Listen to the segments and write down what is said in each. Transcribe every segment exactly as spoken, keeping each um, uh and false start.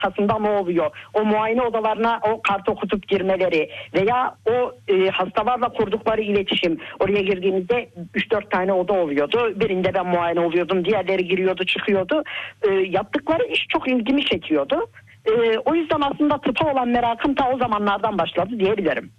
arkasında ne oluyor? O muayene odalarına o kart okutup girmeleri veya o e, hastalarla kurdukları iletişim. Oraya girdiğimizde üç dört tane oda oluyordu. Birinde ben muayene oluyordum. Diğerleri giriyordu, çıkıyordu. E, yaptıkları iş çok ilgimi çekiyordu. E, o yüzden aslında tıpa olan merakım ta o zamanlardan başladı diyebilirim.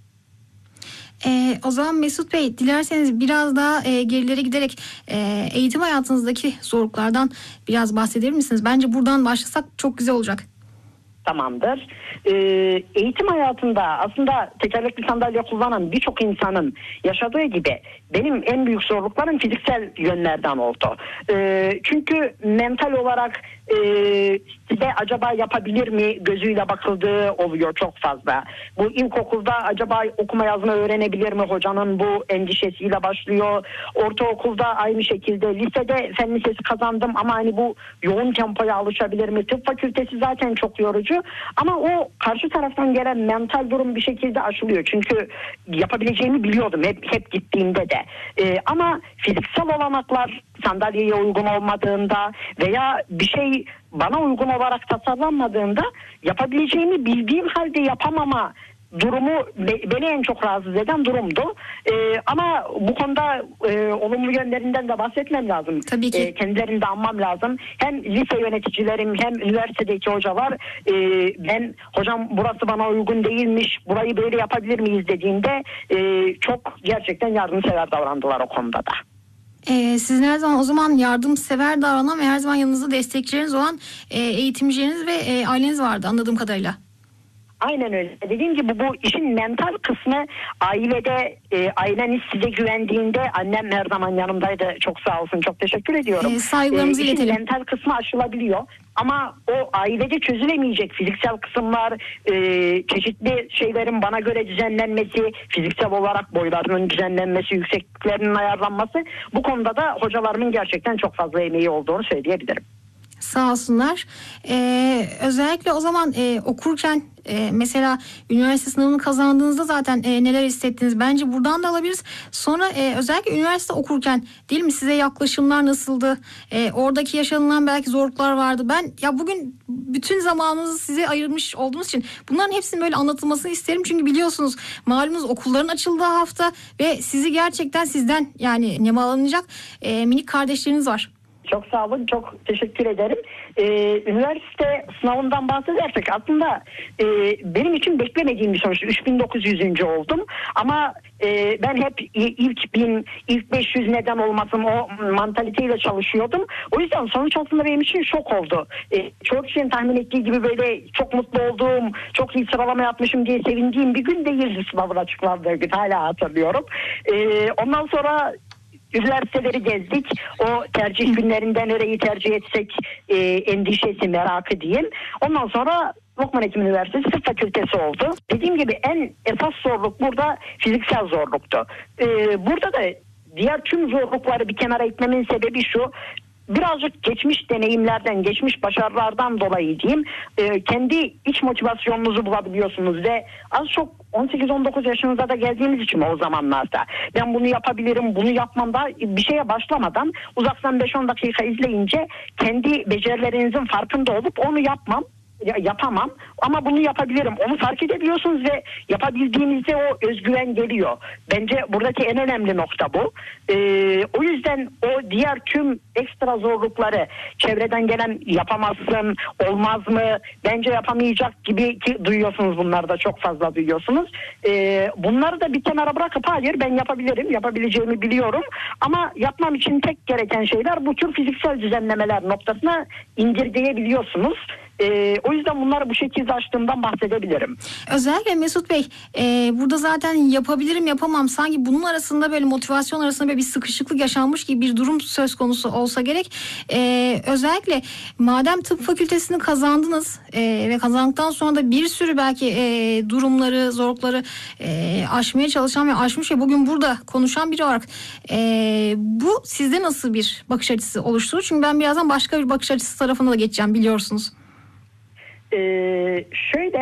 Ee, o zaman Mesut Bey, dilerseniz biraz daha e, gerilere giderek e, eğitim hayatınızdaki zorluklardan biraz bahsedebilir misiniz? Bence buradan başlasak çok güzel olacak. Tamamdır. Ee, eğitim hayatında aslında tekerlekli sandalye kullanan birçok insanın yaşadığı gibi benim en büyük zorluklarım fiziksel yönlerden oldu. Ee, çünkü mental olarak e, size acaba yapabilir mi gözüyle bakıldığı oluyor çok fazla. Bu ilkokulda acaba okuma yazma öğrenebilir mi hocanın bu endişesiyle başlıyor. Ortaokulda aynı şekilde, lisede fen lisesi kazandım ama hani bu yoğun tempoya alışabilir mi? Tıp fakültesi zaten çok yorucu. Ama o karşı taraftan gelen mental durum bir şekilde aşılıyor. Çünkü yapabileceğimi biliyordum hep hep gittiğimde de. Ee, ama fiziksel olanaklar sandalyeye uygun olmadığında veya bir şey bana uygun olarak tasarlanmadığında yapabileceğimi bildiğim halde yapamama durumu beni en çok rahatsız eden durumdu. Ee, ama bu konuda e, olumlu yönlerinden de bahsetmem lazım. Tabii ki. E, kendilerini de anmam lazım. Hem lise yöneticilerim hem üniversitedeki hocalar e, ben hocam burası bana uygun değilmiş, burayı böyle yapabilir miyiz dediğinde e, çok gerçekten yardımsever davrandılar o konuda da. Ee, sizin her zaman o zaman yardımsever davranan ve her zaman yanınızda destekçileriniz olan e, eğitimcileriniz ve e, aileniz vardı anladığım kadarıyla. Aynen öyle. Dediğim gibi bu işin mental kısmı ailede, e, aileniz size güvendiğinde annem her zaman yanımdaydı. Çok sağ olsun. Çok teşekkür ediyorum. Ee, saygılarımızı e, işin iletelim. mental kısmı aşılabiliyor. Ama o ailede çözülemeyecek fiziksel kısımlar, e, çeşitli şeylerin bana göre düzenlenmesi, fiziksel olarak boylarının düzenlenmesi, yüksekliklerinin ayarlanması, bu konuda da hocalarımın gerçekten çok fazla emeği olduğunu söyleyebilirim. Sağ olsunlar. Ee, özellikle o zaman e, okurken e, mesela üniversite sınavını kazandığınızda zaten e, neler hissettiniz? Bence buradan da alabiliriz. Sonra e, özellikle üniversite okurken değil mi, size yaklaşımlar nasıldı? E, oradaki yaşanılan belki zorluklar vardı. Ben ya bugün bütün zamanınızı size ayırmış olduğunuz için bunların hepsinin böyle anlatılmasını isterim. Çünkü biliyorsunuz malumunuz okulların açıldığı hafta ve sizi gerçekten sizden yani nemalanacak e, minik kardeşleriniz var. Çok sağ olun, çok teşekkür ederim. Ee, üniversite sınavından bahsedersek aslında e, benim için beklemediğim bir sonuç. üç bin dokuz yüzüncü oldum ama e, ben hep ilk bin, ilk beş yüz neden olmasın o mantaliteyle çalışıyordum. O yüzden sonuç aslında benim için şok oldu. E, çok kişinin tahmin ettiği gibi böyle çok mutlu olduğum, çok iyi sıralama yapmışım diye sevindiğim bir gün değildi sınavın açıklandığı gün. Hala hatırlıyorum. E, ondan sonra üniversiteleri gezdik. O tercih günlerinde nereyi tercih etsek e, endişesi, merakı diyeyim. Ondan sonra Lokman Hekim Üniversitesi Tıp Fakültesi oldu. Dediğim gibi en esas zorluk burada fiziksel zorluktu. E, burada da diğer tüm zorlukları bir kenara itmemin sebebi şu: birazcık geçmiş deneyimlerden, geçmiş başarılardan dolayı diyeyim, e, kendi iç motivasyonunuzu bulabiliyorsunuz ve az çok on sekiz on dokuz yaşınıza da geldiğimiz için o zamanlarda ben bunu yapabilirim, bunu yapmam da bir şeye başlamadan uzaktan beş on dakika izleyince kendi becerilerinizin farkında olup onu yapmam. yapamam ama bunu yapabilirim. Onu fark edebiliyorsunuz ve yapabildiğinizde o özgüven geliyor. Bence buradaki en önemli nokta bu. Ee, o yüzden o diğer tüm ekstra zorlukları, çevreden gelen yapamazsın, olmaz mı, bence yapamayacak gibi ki duyuyorsunuz, bunları da çok fazla duyuyorsunuz. Ee, bunları da bir kenara bırakıp hayır ben yapabilirim, yapabileceğimi biliyorum ama yapmam için tek gereken şeyler bu tür fiziksel düzenlemeler noktasına indirgeyebiliyorsunuz. Ee, o yüzden bunları bu şekilde açtığımdan bahsedebilirim. Özellikle Mesut Bey e, burada zaten yapabilirim yapamam sanki bunun arasında böyle motivasyon arasında böyle bir sıkışıklık yaşanmış gibi bir durum söz konusu olsa gerek. E, özellikle madem tıp fakültesini kazandınız e, ve kazandıktan sonra da bir sürü belki e, durumları, zorlukları e, aşmaya çalışan ve aşmış ve bugün burada konuşan biri olarak e, bu sizde nasıl bir bakış açısı oluşturdu? Çünkü ben birazdan başka bir bakış açısı tarafına da geçeceğim biliyorsunuz. Ee, şöyle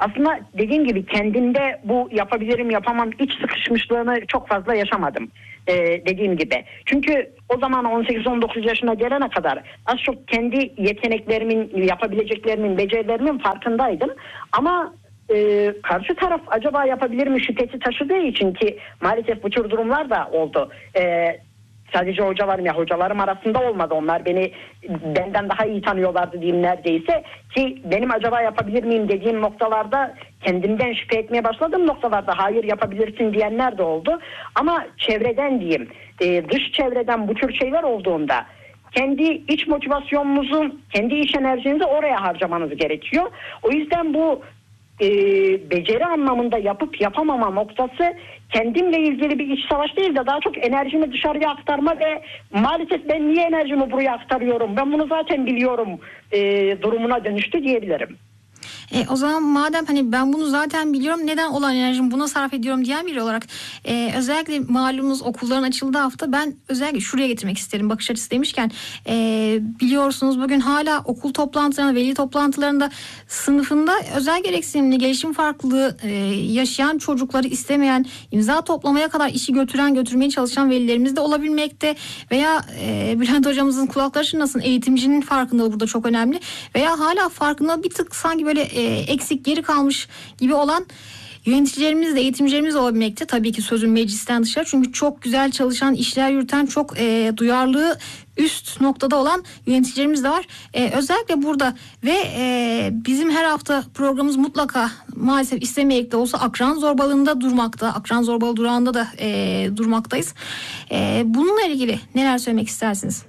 aslında dediğim gibi kendimde bu yapabilirim yapamam iç sıkışmışlığını çok fazla yaşamadım. Ee, dediğim gibi. Çünkü o zaman on sekiz on dokuz yaşına gelene kadar az çok kendi yeteneklerimin, yapabileceklerimin, becerilerimin farkındaydım. Ama e, karşı taraf acaba yapabilir mi şüphesi taşıdığı için, ki maalesef bu tür durumlar da oldu. Ee, Sadece hocalarım ya hocalarım arasında olmadı. Onlar beni benden daha iyi tanıyorlardı diyeyim neredeyse. Ki benim acaba yapabilir miyim dediğim noktalarda kendimden şüphe etmeye başladığım noktalarda hayır yapabilirsin diyenler de oldu. Ama çevreden diyeyim, dış çevreden bu tür şeyler olduğunda kendi iç motivasyonunuzu, kendi iç enerjinizi oraya harcamanız gerekiyor. O yüzden bu e, beceri anlamında yapıp yapamama noktası kendimle ilgili bir iç savaş değil de daha çok enerjimi dışarıya aktarma ve maalesef ben niye enerjimi buraya aktarıyorum, ben bunu zaten biliyorum e, durumuna dönüştü diyebilirim. E, o zaman madem hani ben bunu zaten biliyorum, neden olan enerjimi buna sarf ediyorum diyen biri olarak e, özellikle malumunuz okulların açıldığı hafta ben özellikle şuraya getirmek isterim bakış açısı demişken, e, biliyorsunuz bugün hala okul toplantılarında, veli toplantılarında sınıfında özel gereksinimli, gelişim farklılığı e, yaşayan çocukları istemeyen, imza toplamaya kadar işi götüren, götürmeye çalışan velilerimiz de olabilmekte veya e, Bülent hocamızın kulakları çınlasın, eğitimcinin farkındalığı burada çok önemli veya hala farkında bir tık sanki böyle e, eksik, geri kalmış gibi olan yöneticilerimiz de, eğitimcilerimiz de olabilmekte. Tabii ki sözün meclisten dışarı, çünkü çok güzel çalışan, işler yürüten, çok e, duyarlılığı üst noktada olan yöneticilerimiz de var. E, özellikle burada ve e, bizim her hafta programımız mutlaka maalesef istemeyerek de olsa akran zorbalığında durmakta. Akran zorbalığı durağında da e, durmaktayız. E, bununla ilgili neler söylemek istersiniz?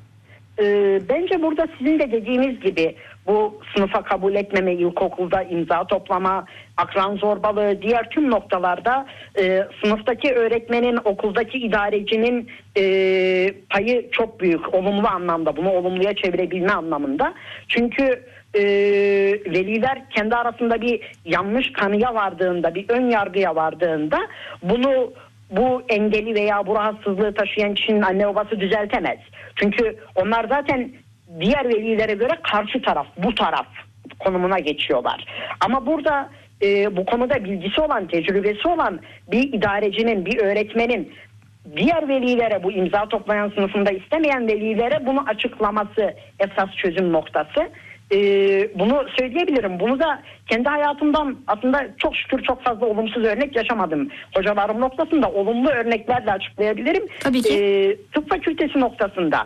E, bence burada sizin de dediğiniz gibi bu sınıfa kabul etmeme, ilkokulda imza toplama, akran zorbalığı, diğer tüm noktalarda e, sınıftaki öğretmenin, okuldaki idarecinin e, payı çok büyük. Olumlu anlamda, bunu olumluya çevirebilme anlamında. Çünkü e, veliler kendi arasında bir yanlış kanıya vardığında, bir ön yargıya vardığında bunu bu engeli veya bu rahatsızlığı taşıyan kişinin anne babası düzeltemez. Çünkü onlar zaten diğer velilere göre karşı taraf, bu taraf konumuna geçiyorlar. Ama burada e, bu konuda bilgisi olan, tecrübesi olan bir idarecinin, bir öğretmenin diğer velilere, bu imza toplayan sınıfında istemeyen velilere bunu açıklaması esas çözüm noktası. E, bunu söyleyebilirim. Bunu da kendi hayatımdan aslında çok şükür çok fazla olumsuz örnek yaşamadım. Hocalarım noktasında olumlu örneklerle açıklayabilirim. Tabii ki. E, tıp fakültesi noktasında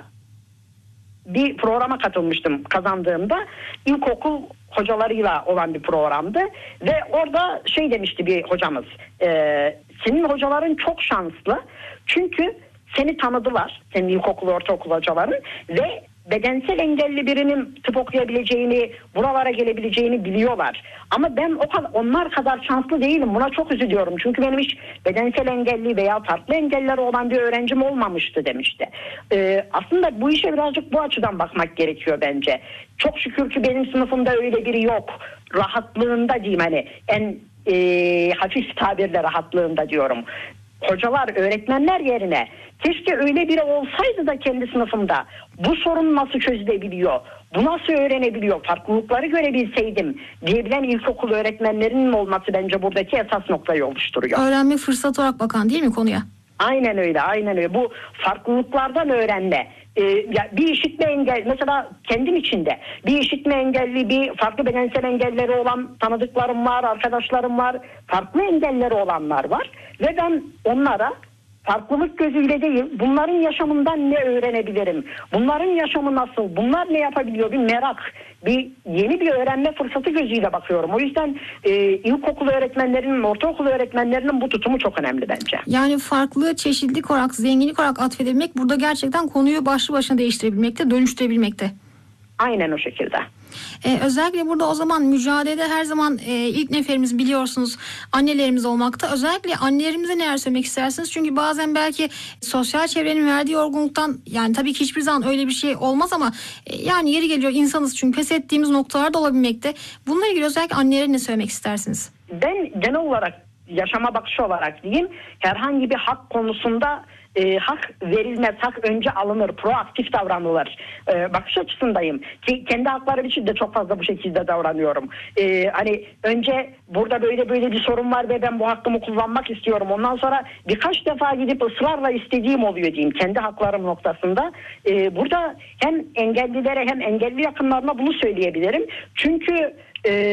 bir programa katılmıştım kazandığımda. İlkokul hocalarıyla olan bir programdı ve orada şey demişti bir hocamız, e, senin hocaların çok şanslı çünkü seni tanıdılar, senin ilkokul ortaokul hocaların, ve bedensel engelli birinin tıp okuyabileceğini, buralara gelebileceğini biliyorlar. Ama ben o kadar, onlar kadar şanslı değilim. Buna çok üzülüyorum. Çünkü benim hiç bedensel engelli veya farklı engelleri olan bir öğrencim olmamıştı demişti. Ee, aslında bu işe birazcık bu açıdan bakmak gerekiyor bence. Çok şükür ki benim sınıfımda öyle biri yok. Rahatlığında diyeyim, hani en e, hafif tabirle rahatlığında diyorum. Hocalar, öğretmenler yerine keşke öyle biri olsaydı da kendi sınıfımda bu sorun nasıl çözülebiliyor, bu nasıl öğrenebiliyor, farklılıkları görebilseydim diyebilen ilkokul öğretmenlerinin olması bence buradaki esas noktayı oluşturuyor. Öğrenme fırsatı olarak bakan değil mi konuya? Aynen öyle, aynen öyle. Bu farklılıklardan öğrenme. Ee, ya bir işitme engel, mesela kendim içinde bir işitme engelli, bir farklı bedensel engelleri olan tanıdıklarım var, arkadaşlarım var, farklı engelleri olanlar var ve ben onlara farklılık gözüyle değil, bunların yaşamından ne öğrenebilirim, bunların yaşamı nasıl, bunlar ne yapabiliyor, bir merak, bir yeni bir öğrenme fırsatı gözüyle bakıyorum. O yüzden e, ilkokul öğretmenlerinin, ortaokul öğretmenlerinin bu tutumu çok önemli bence. Yani farklı, çeşitlilik olarak, zenginlik olarak atfedebilmek burada gerçekten konuyu başlı başına değiştirebilmekte, dönüştürebilmekte. Aynen o şekilde. Ee, özellikle burada o zaman mücadelede her zaman e, ilk neferimiz biliyorsunuz annelerimiz olmakta. Özellikle annelerimize neler söylemek istersiniz? Çünkü bazen belki sosyal çevrenin verdiği yorgunluktan, yani tabii ki hiçbir zaman öyle bir şey olmaz ama e, yani yeri geliyor insanız çünkü pes ettiğimiz noktalar da olabilmekte. Bununla ilgili özellikle annelere ne söylemek istersiniz? Ben genel olarak, yaşama bakışı olarak diyeyim, herhangi bir hak konusunda e, hak verilmez, hak önce alınır, proaktif davranılır e, bakış açısındayım. Ki kendi haklarım için de çok fazla bu şekilde davranıyorum. E, hani önce burada böyle böyle bir sorun var ve ben bu hakkımı kullanmak istiyorum. Ondan sonra birkaç defa gidip ısrarla istediğim oluyor diyeyim kendi haklarım noktasında. E, burada hem engellilere hem engelli yakınlarına bunu söyleyebilirim. Çünkü e,